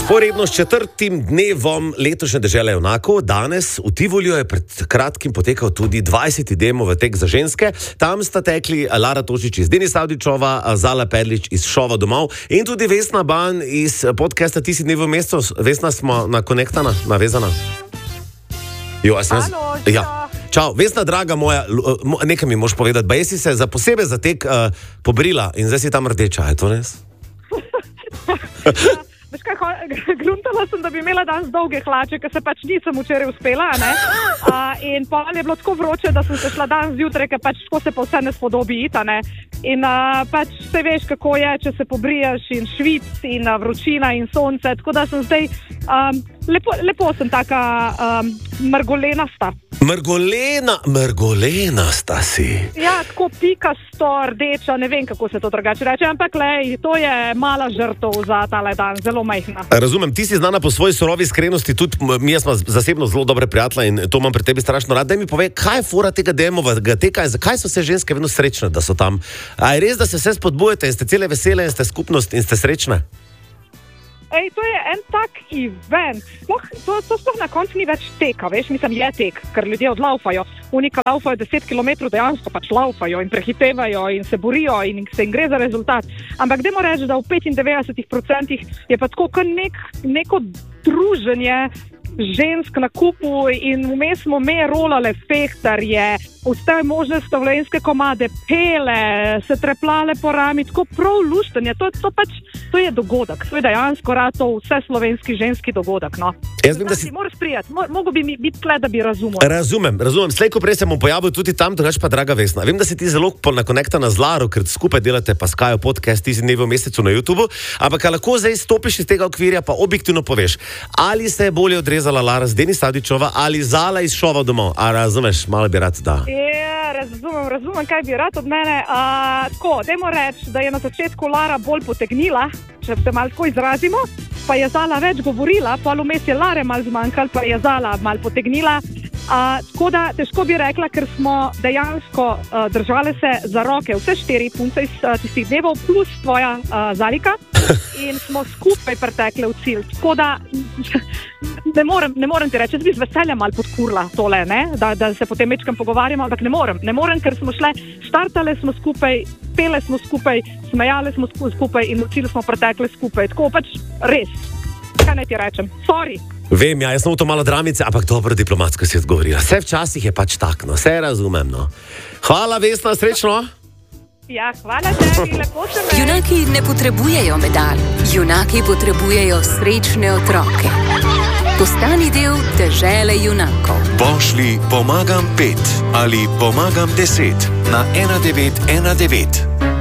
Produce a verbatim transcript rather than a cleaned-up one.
Sporedno s četrtim dnevom letošnje dežele junakov, danes v Tivoliju je pred kratkim potekal tudi dvajseti Demov tek za ženske. Tam sta tekli Lara Tošič iz Denis Avdićova, Zala Perlič iz Šova domov in tudi Vesna Ban iz podcasta Ti si dnevo mesto. Vesna, smo na konektana, navezana? Jo, jaz sem jaz... Halo, ja. Čau, Vesna, draga moja, nekaj mi moš povedati, ba jesi se za posebej za tek uh, pobrila in zdaj si tam rdeča, je to res? Veš kaj, gruntala sem, da bi imela danes dolge hlače, ker se pač nisem včeraj uspela, ne? A, in pa je bilo tako vroče, da sem se šla danes zjutraj, ker pač tako se pa vse ne spodobi ita, ne? In a, pač se veš, kako je, če se pobriješ in švic in a, vročina in sonce, tako da sem zdaj, um, lepo, lepo sem taka um, mrgolenasta. Mrgolena, mrgolenasta si. Ja, tako pikasto, rdeča, ne vem, kako se to drugače reče, ampak lej, to je mala žrtev za tale dan, zelo majhna. Razumem, ti si znana po svoji surovi iskrenosti, tudi mi smo zasebno zelo dobre prijatelje in to imam pri tebi strašno rad. Daj mi povej, kaj je fora tega demovega teka, zakaj so se ženske vedno srečne, da so tam? A je res, da se vse spodbujate in ste cele vesele in ste skupnost in ste srečne? Ej, to je en tak event. Sploh, to, to sploh na koncu ni več teka, veš, mislim, je tek, ker ljudje odlaufajo. Unika laufajo deset kilometrov, dejansko pač laufajo in prehitevajo in se borijo in se jim gre za rezultat. Ampak dajmo reči, da v petindevetdesetih procentih je pa tako kar nek, neko druženje žensk na kupu in vmes smo me rolale fehtarje, vse možne stavljenske komade, pele, se treplale po rami, tako prav luštanje. To, to pač, to je dogodek, to je dejansko rato vse slovenski ženski dogodek, no. Jaz vem, da si... Moraš prijeti, mogo bi mi biti tle, da bi razumel. Razumem, razumem. Slej, ko prej se bom pojavil tudi tam, drugač pa, draga Vesna. Vem, da si ti zelo nakonektana z Laro, ker skupaj delate pa Skajo podcast Ti si dnevo mesecu na YouTubu, ampak lahko zdaj stopiš iz tega okvirja pa objektivno poveš, ali se je bolje odrezala Lara z Denis Avdićova ali Zala iz Šova domov. A razumeš, malo bi rad, da. Ja, razumem, razumem, kaj bi rad od mene. A, tako, dajmo reči, da je na začetku Lara bolj potegnila, če se malo tako izrazimo, pa je Zala več govorila, pa vmes je Lare malo zmanjkalo, pa je Zala malo potegnila. A, tako da težko bi rekla, ker smo dejansko a, držale se za roke vse štiri punce iz a, tistih dnevov, plus tvoja a, Zalika, in smo skupaj pretekle v cilj. Tako da ne morem, ne morem ti reči, jaz bi z veseljem malo podkurla tole, ne? Da, da se potem večkrat pogovarjamo, ampak ne morem. Ne morem, ker smo šle, štartale smo skupaj, pele smo skupaj, smejale smo skupaj in v cilj smo pretekle skupaj. Tako pač res. Kaj naj ti rečem? Sorry. Vem, ja, jaz sem v to malo dramice, ampak dobro diplomatsko si odgovorila. Vse včasih je pač tak, no, vse razumem, no. Hvala, Vesna, srečno. Ja, hvala tebi, lepo se me. Junaki ne potrebujejo medalj, junaki potrebujejo srečne otroke. Postani del dežele junakov. Pošli pomagam pet ali pomagam deset na ena devet ena devet.